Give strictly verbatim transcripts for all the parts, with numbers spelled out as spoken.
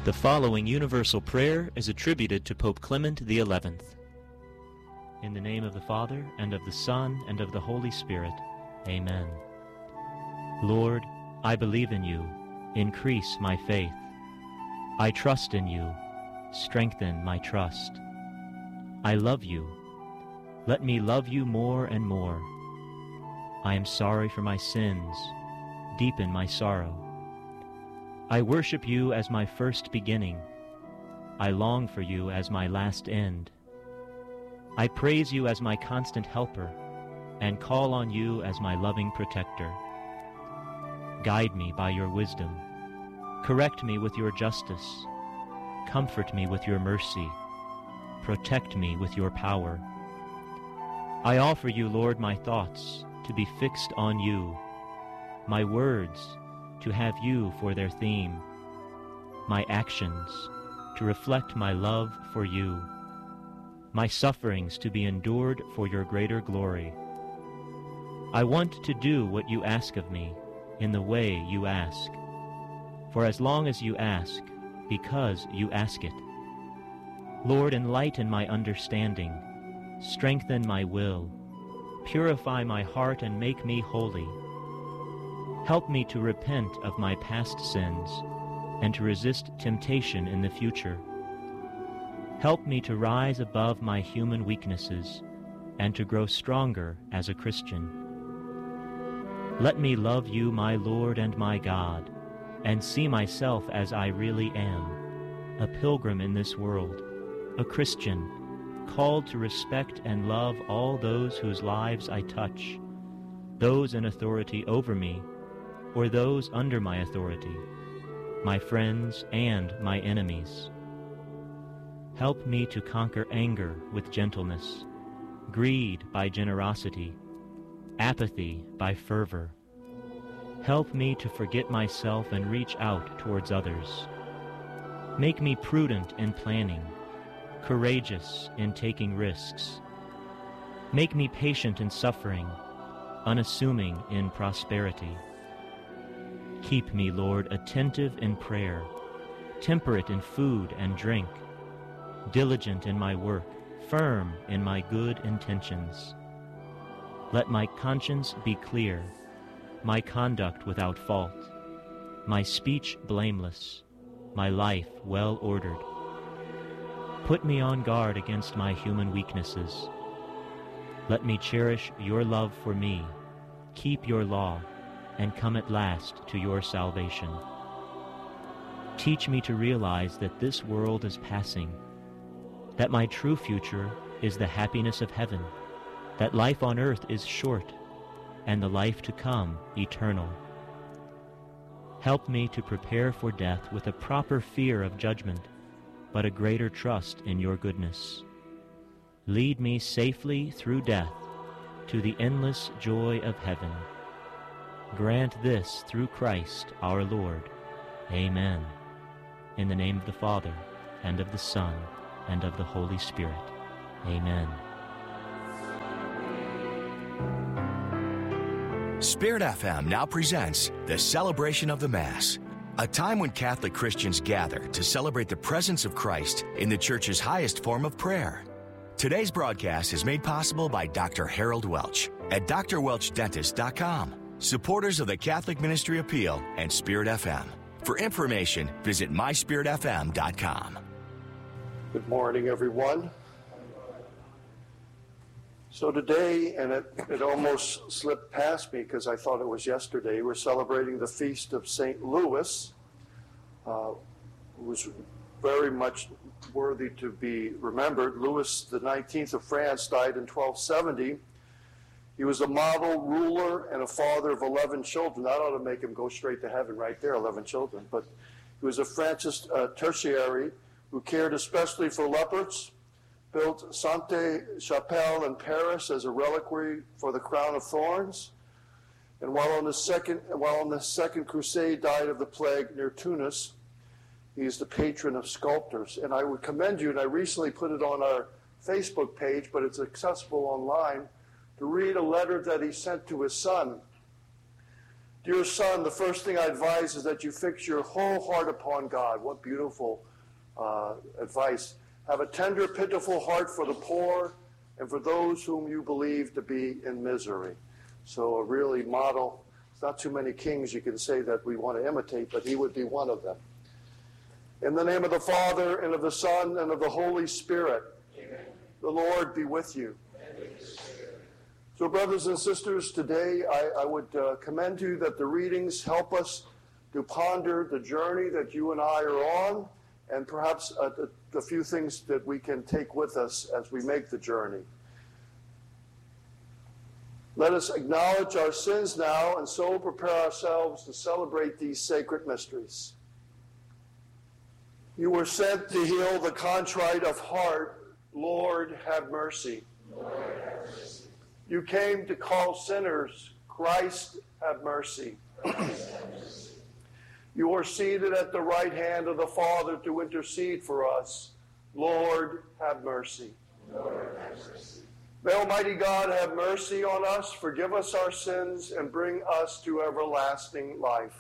The following universal prayer is attributed to Pope Clement the eleventh. In the name of the Father, and of the Son, and of the Holy Spirit. Amen. Lord, I believe in you. Increase my faith. I trust in you. Strengthen my trust. I love you. Let me love you more and more. I am sorry for my sins. Deepen my sorrow. I worship you as my first beginning. I long for you as my last end. I praise you as my constant helper, and call on you as my loving protector. Guide me by your wisdom. Correct me with your justice. Comfort me with your mercy. Protect me with your power. I offer you, Lord, my thoughts to be fixed on you, my words to have you for their theme, my actions to reflect my love for you, my sufferings to be endured for your greater glory. I want to do what you ask of me in the way you ask, for as long as you ask, because you ask it. Lord, enlighten my understanding, strengthen my will, purify my heart and make me holy. Help me to repent of my past sins and to resist temptation in the future. Help me to rise above my human weaknesses and to grow stronger as a Christian. Let me love you, my Lord and my God, and see myself as I really am, a pilgrim in this world, a Christian, called to respect and love all those whose lives I touch, those in authority over me, or those under my authority, my friends and my enemies. Help me to conquer anger with gentleness, greed by generosity, apathy by fervor. Help me to forget myself and reach out towards others. Make me prudent in planning, courageous in taking risks. Make me patient in suffering, unassuming in prosperity. Keep me, Lord, attentive in prayer, temperate in food and drink, diligent in my work, firm in my good intentions. Let my conscience be clear, my conduct without fault, my speech blameless, my life well ordered. Put me on guard against my human weaknesses. Let me cherish your love for me, keep your law, and come at last to your salvation. Teach me to realize that this world is passing, that my true future is the happiness of heaven, that life on earth is short, and the life to come eternal. Help me to prepare for death with a proper fear of judgment, but a greater trust in your goodness. Lead me safely through death to the endless joy of heaven. Grant this through Christ our Lord. Amen. In the name of the Father, and of the Son, and of the Holy Spirit. Amen. Spirit F M now presents the Celebration of the Mass, a time when Catholic Christians gather to celebrate the presence of Christ in the Church's highest form of prayer. Today's broadcast is made possible by Doctor Harold Welch at d r welch dentist dot com, supporters of the Catholic Ministry Appeal and Spirit F M. For information, visit my spirit f m dot com. Good morning, everyone. So today, and it, it almost slipped past me because I thought it was yesterday, we're celebrating the feast of Saint Louis, uh, who was very much worthy to be remembered. Louis the nineteenth of France died in twelve seventy. He was a model ruler and a father of eleven children. That ought to make him go straight to heaven right there, eleven children. But he was a Francis uh, tertiary who cared especially for lepers, built Sainte-Chapelle in Paris as a reliquary for the crown of thorns, and while on the second, while on the second crusade died of the plague near Tunis. He is the patron of sculptors. And I would commend you, and I recently put it on our Facebook page, but it's accessible online, to read a letter that he sent to his son. Dear son, the first thing I advise is that you fix your whole heart upon God. What beautiful uh, advice. Have a tender, pitiful heart for the poor and for those whom you believe to be in misery. So a really model. It's not too many kings you can say that we want to imitate, but he would be one of them. In the name of the Father, and of the Son, and of the Holy Spirit. Amen. The Lord be with you. And with your spirit. So brothers and sisters, today I, I would uh, commend to you that the readings help us to ponder the journey that you and I are on, and perhaps uh, the, the few things that we can take with us as we make the journey. Let us acknowledge our sins now, and so prepare ourselves to celebrate these sacred mysteries. You were sent to heal the contrite of heart. Lord, have mercy. Lord, have mercy. You came to call sinners. Christ, have mercy. Christ, have mercy. You are seated at the right hand of the Father to intercede for us. Lord, have mercy. Lord, have mercy. May Almighty God have mercy on us, forgive us our sins, and bring us to everlasting life.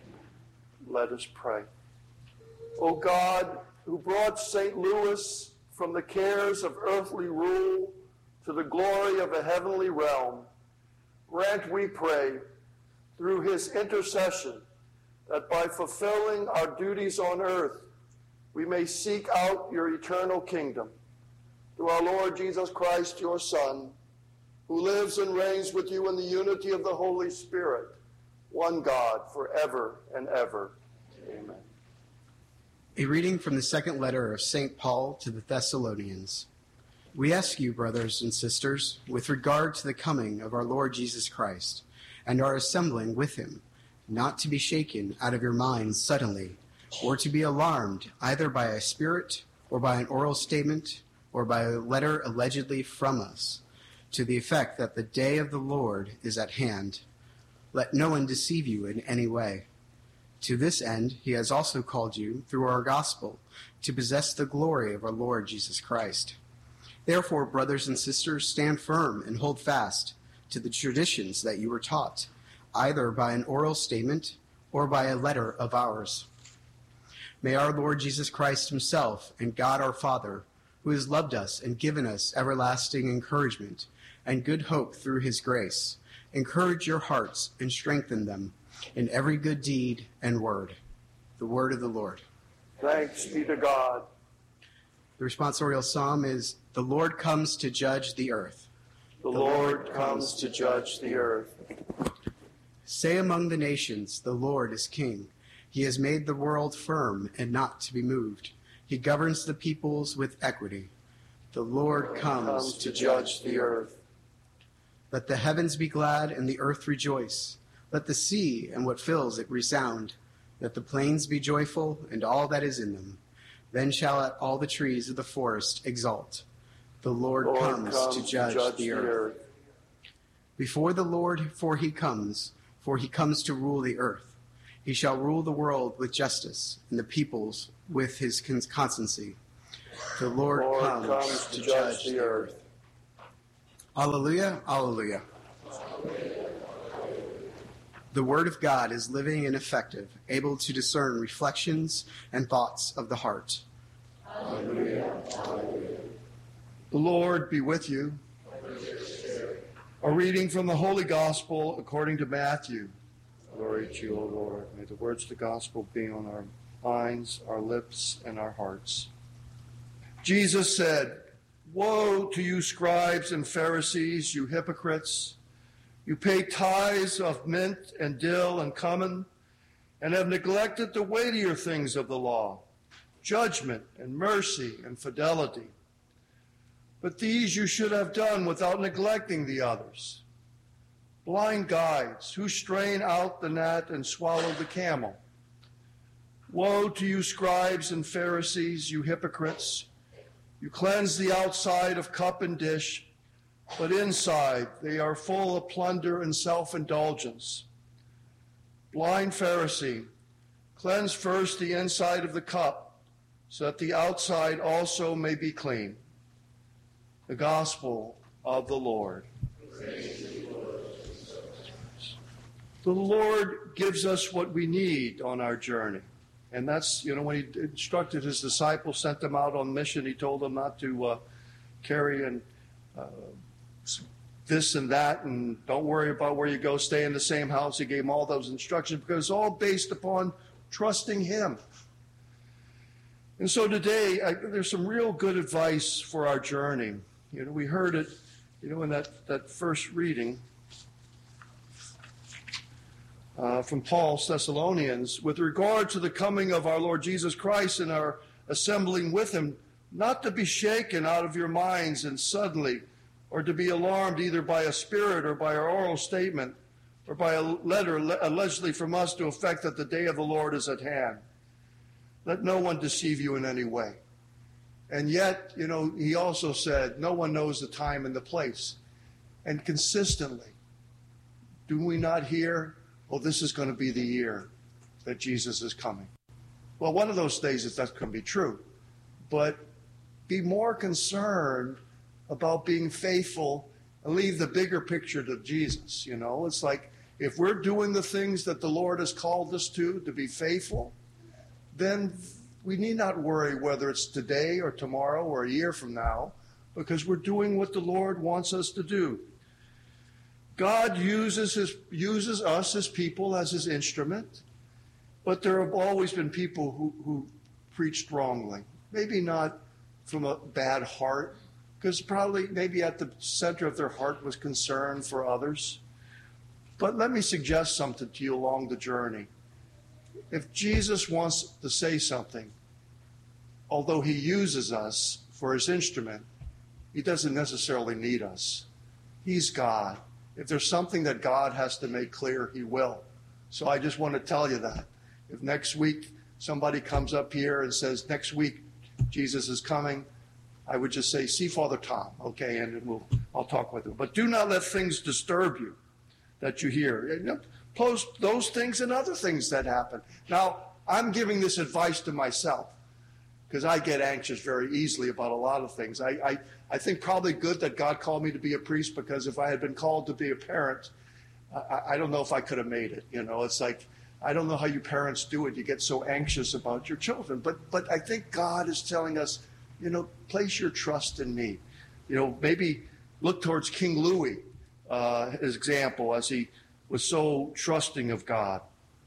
Let us pray. O God, who brought Saint Louis from the cares of earthly rule to the glory of a heavenly realm, grant, we pray, through his intercession, that by fulfilling our duties on earth, we may seek out your eternal kingdom. Through our Lord Jesus Christ, your Son, who lives and reigns with you in the unity of the Holy Spirit, one God, forever and ever. Amen. A reading from the second letter of Saint Paul to the Thessalonians. We ask you, brothers and sisters, with regard to the coming of our Lord Jesus Christ and our assembling with him, not to be shaken out of your minds suddenly, or to be alarmed either by a spirit or by an oral statement or by a letter allegedly from us, to the effect that the day of the Lord is at hand. Let no one deceive you in any way. To this end, he has also called you, through our gospel, to possess the glory of our Lord Jesus Christ. Therefore, brothers and sisters, stand firm and hold fast to the traditions that you were taught, either by an oral statement or by a letter of ours. May our Lord Jesus Christ himself and God our Father, who has loved us and given us everlasting encouragement and good hope through his grace, encourage your hearts and strengthen them in every good deed and word. The word of the Lord. Thanks be to God. The responsorial psalm is, "The Lord comes to judge the earth." The, the Lord, Lord comes to judge the earth. Say among the nations, the Lord is king. He has made the world firm and not to be moved. He governs the peoples with equity. The Lord comes, comes to judge the earth. Let the heavens be glad and the earth rejoice. Let the sea and what fills it resound. Let the plains be joyful and all that is in them. Then shall all the trees of the forest exult. The Lord, Lord comes, comes to judge, to judge the, earth. the earth. Before the Lord, for he comes, for he comes to rule the earth. He shall rule the world with justice and the peoples with his constancy. The Lord, Lord comes, comes to, to judge, judge the earth. Alleluia, alleluia. The word of God is living and effective, able to discern reflections and thoughts of the heart. Alleluia, alleluia. The Lord be with you. A reading from the Holy Gospel according to Matthew. Glory to you, O Lord. May the words of the gospel be on our minds, our lips, and our hearts. Jesus said, "Woe to you, scribes and Pharisees, you hypocrites! You pay tithes of mint and dill and cumin, and have neglected the weightier things of the law, judgment and mercy and fidelity. But these you should have done without neglecting the others. Blind guides, who strain out the gnat and swallow the camel. Woe to you, scribes and Pharisees, you hypocrites! You cleanse the outside of cup and dish, but inside they are full of plunder and self-indulgence. Blind Pharisee, cleanse first the inside of the cup, so that the outside also may be clean." The Gospel of the Lord. The The Lord gives us what we need on our journey. And that's, you know, when he instructed his disciples, sent them out on mission, he told them not to uh, carry and uh, this and that, and don't worry about where you go, stay in the same house. He gave them all those instructions because it's all based upon trusting him. And so today, I, there's some real good advice for our journey. You know, we heard it, you know, in that, that first reading uh, from Paul's Thessalonians, with regard to the coming of our Lord Jesus Christ and our assembling with him, not to be shaken out of your minds and suddenly, or to be alarmed either by a spirit or by our oral statement, or by a letter allegedly from us to effect that the day of the Lord is at hand. Let no one deceive you in any way. And yet, you know, he also said, no one knows the time and the place. And consistently, do we not hear, oh, this is going to be the year that Jesus is coming? Well, one of those days is that's going to be true. But be more concerned about being faithful and leave the bigger picture to Jesus. You know, it's like if we're doing the things that the Lord has called us to, to be faithful, then we need not worry whether it's today or tomorrow or a year from now, because we're doing what the Lord wants us to do. God uses his, uses us as people as his instrument, but there have always been people who, who preached wrongly. Maybe not from a bad heart, because probably maybe at the center of their heart was concern for others. But let me suggest something to you along the journey. If Jesus wants to say something, although he uses us for his instrument, he doesn't necessarily need us. He's God. If there's something that God has to make clear, he will. So I just want to tell you that. If next week somebody comes up here and says, next week Jesus is coming, I would just say, see Father Tom, okay, and we'll, I'll talk with him. But do not let things disturb you that you hear. You know, post those things and other things that happen. Now, I'm giving this advice to myself because I get anxious very easily about a lot of things. I, I, I think probably good that God called me to be a priest, because if I had been called to be a parent, I, I don't know if I could have made it. You know, it's like, I don't know how you parents do it. You get so anxious about your children. But, but I think God is telling us, you know, place your trust in me. You know, maybe look towards King Louis, uh, his example, as he was so trusting of God.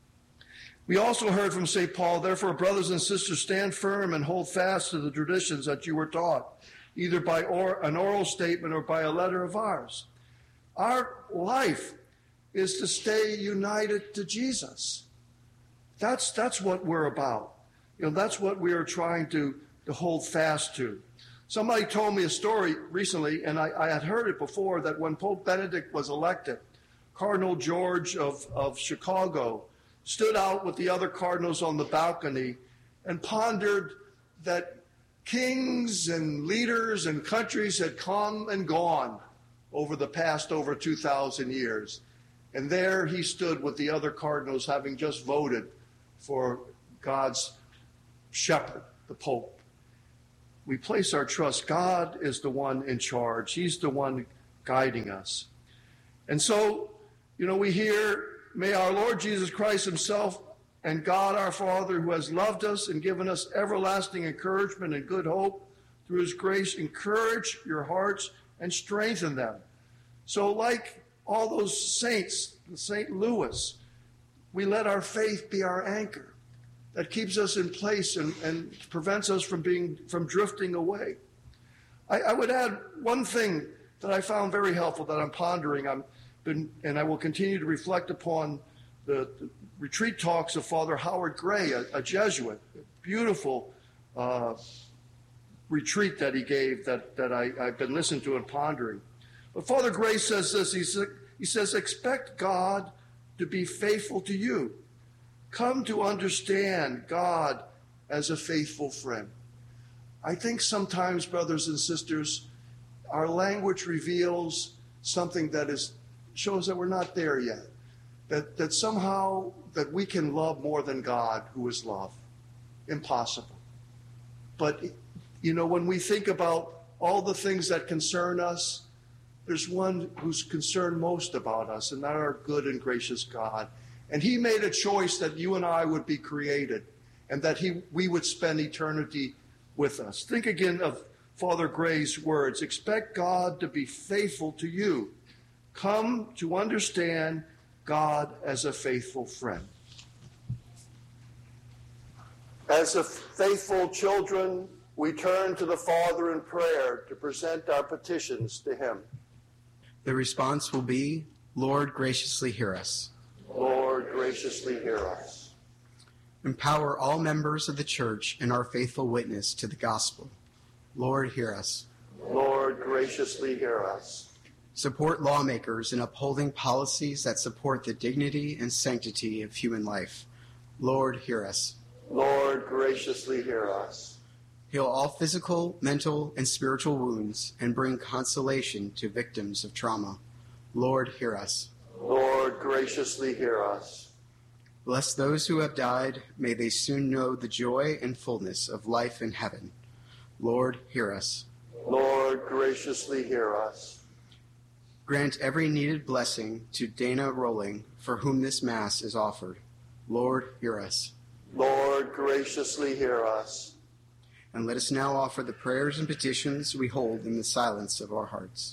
We also heard from Saint Paul, therefore, brothers and sisters, stand firm and hold fast to the traditions that you were taught, either by or, an oral statement or by a letter of ours. Our life is to stay united to Jesus. That's, that's what we're about. You know, that's what we are trying to, to hold fast to. Somebody told me a story recently, and I, I had heard it before, that when Pope Benedict was elected, Cardinal George of, of Chicago stood out with the other cardinals on the balcony and pondered that kings and leaders and countries had come and gone over the past over two thousand years. And there he stood with the other cardinals, having just voted for God's shepherd, the Pope. We place our trust. God is the one in charge. He's the one guiding us. And so, you know, we hear, may our Lord Jesus Christ himself and God our Father, who has loved us and given us everlasting encouragement and good hope through his grace, encourage your hearts and strengthen them. So like all those saints, Saint Louis, we let our faith be our anchor that keeps us in place and, and prevents us from being from drifting away. I, I would add one thing that I found very helpful that I'm pondering. I'm been, and I will continue to reflect upon the, the retreat talks of Father Howard Gray, a, a Jesuit, a beautiful uh, retreat that he gave that, that I, I've been listening to and pondering. But Father Gray says this, he, sa- he says, expect God to be faithful to you. Come to understand God as a faithful friend. I think sometimes, brothers and sisters, our language reveals something that is shows that we're not there yet. That, that somehow that we can love more than God, who is love. Impossible. But, you know, when we think about all the things that concern us, there's one who's concerned most about us, and that's our good and gracious God. And he made a choice that you and I would be created, and that he we would spend eternity with us. Think again of Father Gray's words. Expect God to be faithful to you. Come to understand God as a faithful friend. As a faithful children, we turn to the Father in prayer to present our petitions to him. The response will be, Lord, graciously hear us. Lord, graciously hear us. Empower all members of the church in our faithful witness to the gospel. Lord, hear us. Lord, graciously hear us. Support lawmakers in upholding policies that support the dignity and sanctity of human life. Lord, hear us. Lord, graciously hear us. Heal all physical, mental, and spiritual wounds and bring consolation to victims of trauma. Lord, hear us. Lord, graciously hear us. Bless those who have died. May they soon know the joy and fullness of life in heaven. Lord, hear us. Lord, graciously hear us. Grant every needed blessing to Dana Rowling, for whom this Mass is offered. Lord, hear us. Lord, graciously hear us. And let us now offer the prayers and petitions we hold in the silence of our hearts.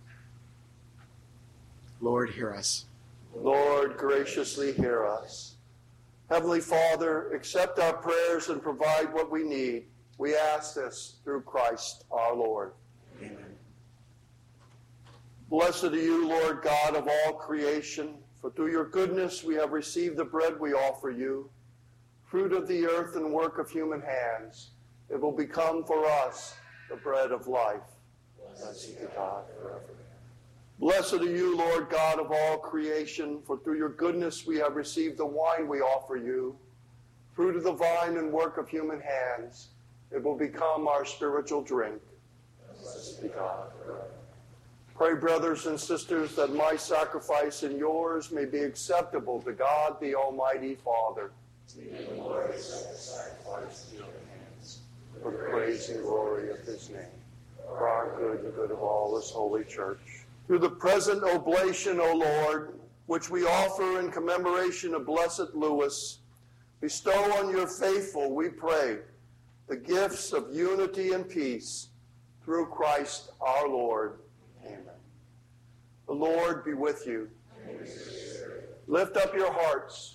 Lord, hear us. Lord, graciously hear us. Heavenly Father, accept our prayers and provide what we need. We ask this through Christ our Lord. Amen. Blessed are you, Lord God of all creation, for through your goodness we have received the bread we offer you, fruit of the earth and work of human hands. It will become for us the bread of life. Blessed be God forever. Blessed are you, Lord God of all creation, for through your goodness we have received the wine we offer you, fruit of the vine and work of human hands. It will become our spiritual drink. Blessed be God forever. Pray, brothers and sisters, that my sacrifice and yours may be acceptable to God, the Almighty Father. May the Lord accept the sacrifice in your hands, for the praise and glory of his name, for our good and the good of all his holy church. Through the present oblation, O Lord, which we offer in commemoration of Blessed Louis, bestow on your faithful, we pray, the gifts of unity and peace through Christ our Lord. Amen. The Lord be with you. Lift up your hearts.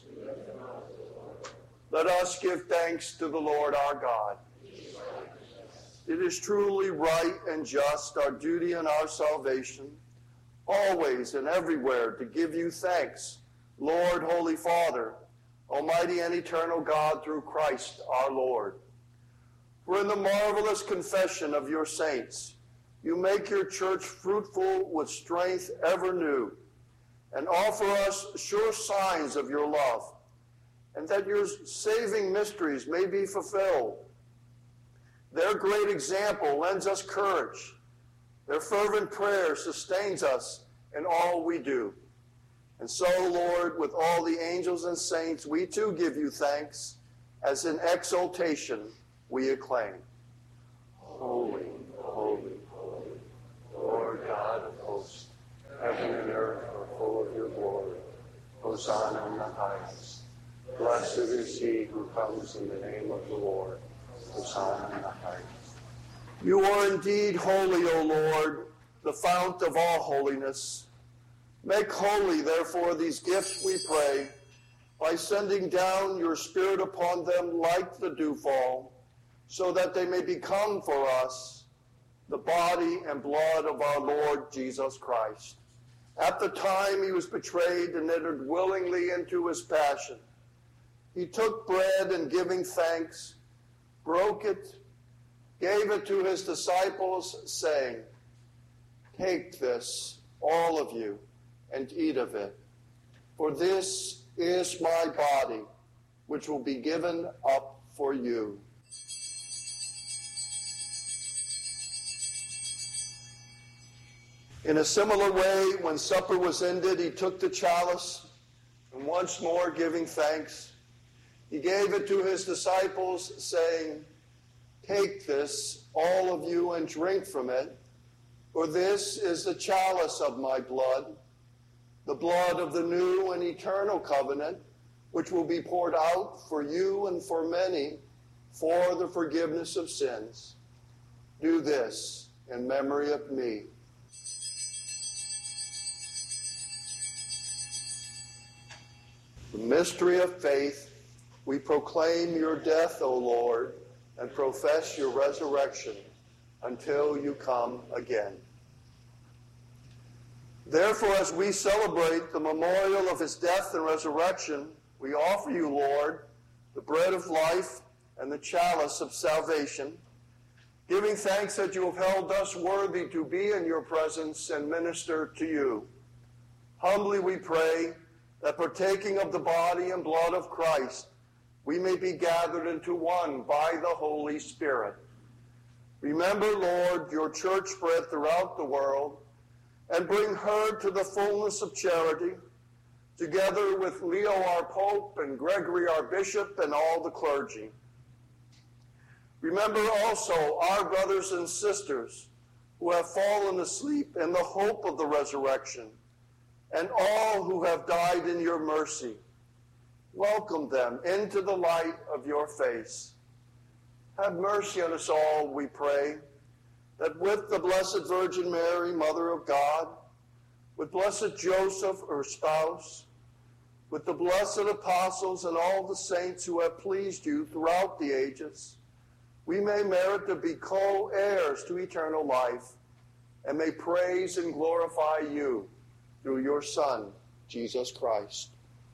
Let us give thanks to the Lord our God. It is truly right and just, our duty and our salvation, always and everywhere to give you thanks, Lord, Holy Father, Almighty and eternal God, through Christ our Lord. For in the marvelous confession of your saints, you make your church fruitful with strength ever new, and offer us sure signs of your love, and that your saving mysteries may be fulfilled. Their great example lends us courage. Their fervent prayer sustains us in all we do. And so, Lord, with all the angels and saints, we too give you thanks, as in exultation we acclaim. Holy, holy, holy, Lord God of hosts, heaven and earth are full of your glory. Hosanna in the highest. Blessed is he who comes in the name of the Lord. Hosanna in the highest. You are indeed holy, O Lord, the fount of all holiness. Make holy, therefore, these gifts, we pray, by sending down your Spirit upon them like the dewfall, so that they may become for us the body and blood of our Lord Jesus Christ. At the time he was betrayed and entered willingly into his passion, he took bread and, giving thanks, broke it, gave it to his disciples, saying, "Take this, all of you, and eat of it, for this is my body, which will be given up for you." In a similar way, when supper was ended, he took the chalice, and once more giving thanks, he gave it to his disciples, saying, "Take this, all of you, and drink from it, For this is the chalice of my blood, the blood of the new and eternal covenant, which will be poured out for you and for many for the forgiveness of sins. Do this in memory of me. The mystery of faith, we proclaim your death, O Lord, and profess your resurrection until you come again. Therefore, as we celebrate the memorial of his death and resurrection, we offer you, Lord, the bread of life and the chalice of salvation, giving thanks that you have held us worthy to be in your presence and minister to you. Humbly we pray that partaking of the body and blood of Christ, we may be gathered into one by the Holy Spirit. Remember, Lord, your church spread throughout the world, and bring her to the fullness of charity, together with Leo our Pope and Gregory our Bishop and all the clergy. Remember also our brothers and sisters who have fallen asleep in the hope of the resurrection, and all who have died in your mercy. Welcome them into the light of your face. Have mercy on us all, we pray, that with the Blessed Virgin Mary, Mother of God, with blessed Joseph, her spouse, with the blessed apostles and all the saints who have pleased you throughout the ages, we may merit to be co-heirs to eternal life, and may praise and glorify you through your Son, Jesus Christ.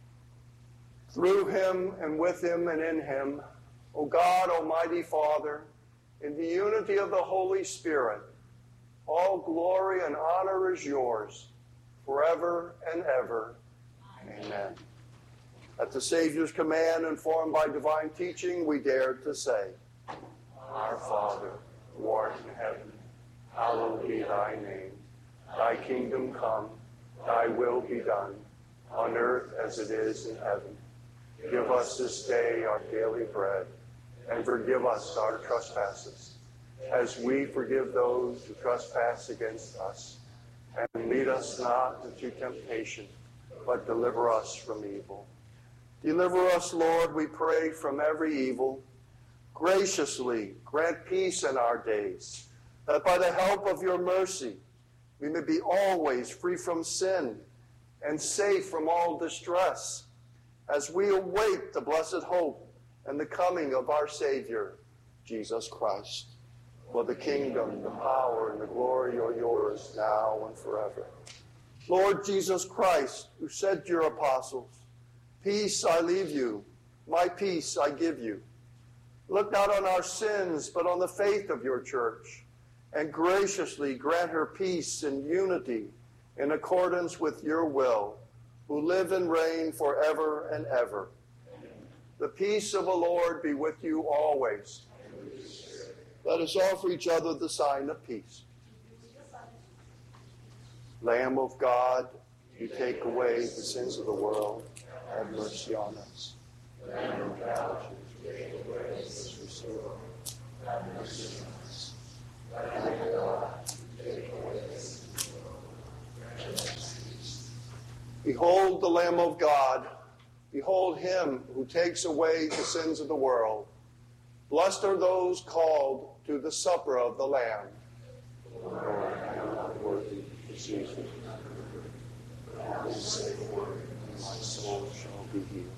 Through him and with him and in him, O God, Almighty Father, in the unity of the Holy Spirit, all glory and honor is yours, forever and ever. Amen. At the Savior's command, informed by divine teaching, we dare to say, Our Father, who art in heaven, hallowed be thy name. Thy kingdom come, thy will be done, on earth as it is in heaven. Give us this day our daily bread, and forgive us our trespasses, as we forgive those who trespass against us. And lead us not into temptation, but deliver us from evil. Deliver us, Lord, we pray, from every evil. Graciously grant peace in our days, that by the help of your mercy we may be always free from sin and safe from all distress, as we await the blessed hope and the coming of our Savior, Jesus Christ. For the kingdom, the power, and the glory are yours now and forever. Lord Jesus Christ, who said to your apostles, Peace I leave you, my peace I give you. Look not on our sins, but on the faith of your church, and graciously grant her peace and unity in accordance with your will, who live and reign forever and ever. The peace of the Lord be with you always. Let us offer each other the sign of peace. Lamb of God, you take away the sins of the world. Have mercy on us. Lamb of God, you take away the sins of the world. Have mercy on us. Lamb of God, you take away the sins of the world. Grant us peace. Behold the Lamb of God. Behold him who takes away the sins of the world. Blessed are those called to the supper of the Lamb. Lord, I am not worthy to receive you. But only say the word, and my soul shall be healed.